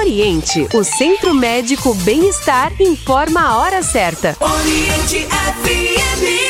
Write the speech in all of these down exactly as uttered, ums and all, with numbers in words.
Oriente, o Centro Médico Bem-Estar, informa a hora certa. Oriente F M.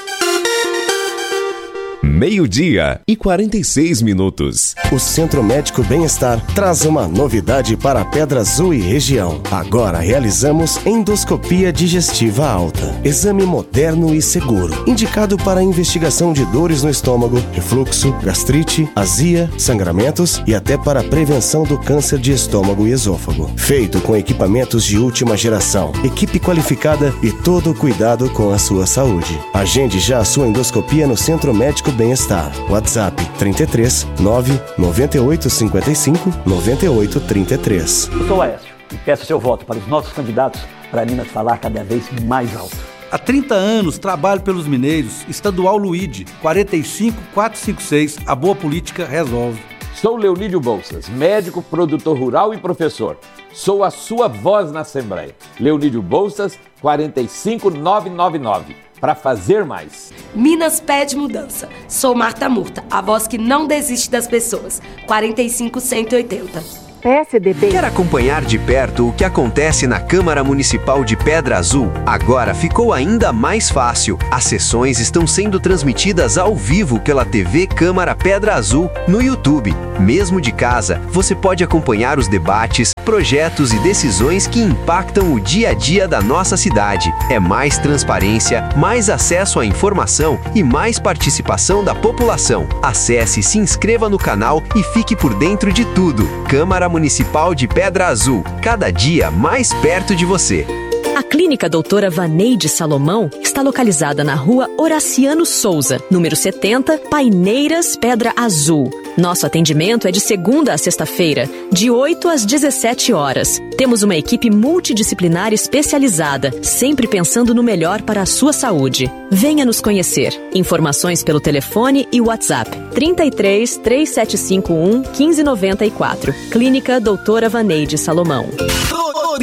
Meio-dia e quarenta e seis minutos. O Centro Médico Bem-Estar traz uma novidade para a Pedra Azul e região. Agora realizamos endoscopia digestiva alta. Exame moderno e seguro, indicado para investigação de dores no estômago, refluxo, gastrite, azia, sangramentos e até para a prevenção do câncer de estômago e esôfago. Feito com equipamentos de última geração, equipe qualificada e todo o cuidado com a sua saúde. Agende já a sua endoscopia no Centro Médico Bem-Estar. WhatsApp trinta e três, nove, noventa e oito, cinquenta e cinco, noventa e oito, trinta e três. Eu sou o Aécio e peço seu voto para os nossos candidatos para a Minas falar cada vez mais alto. Há trinta anos trabalho pelos mineiros. Estadual Luíde, quarenta e cinco, quatrocentos e cinquenta e seis. A boa política resolve. Sou Leonídio Bolsas, médico, produtor rural e professor. Sou a sua voz na Assembleia. Leonídio Bolsas, quarenta e cinco, novecentos e noventa e nove. Para fazer mais. Minas pede mudança. Sou Marta Murta, a voz que não desiste das pessoas. quarenta e cinco, cento e oitenta. P S D B. Quer acompanhar de perto o que acontece na Câmara Municipal de Pedra Azul? Agora ficou ainda mais fácil. As sessões estão sendo transmitidas ao vivo pela T V Câmara Pedra Azul no YouTube. Mesmo de casa, você pode acompanhar os debates, projetos e decisões que impactam o dia a dia da nossa cidade. É mais transparência, mais acesso à informação e mais participação da população. Acesse, se inscreva no canal e fique por dentro de tudo. Câmara Municipal de Pedra Azul, cada dia mais perto de você. A Clínica Doutora Vaneide Salomão está localizada na rua Horaciano Souza, número setenta, Paineiras, Pedra Azul. Nosso atendimento é de segunda a sexta-feira, de oito às dezessete horas. Temos uma equipe multidisciplinar especializada, sempre pensando no melhor para a sua saúde. Venha nos conhecer. Informações pelo telefone e WhatsApp trinta e três, três sete cinco um, um cinco nove quatro. Clínica Doutora Vaneide Salomão.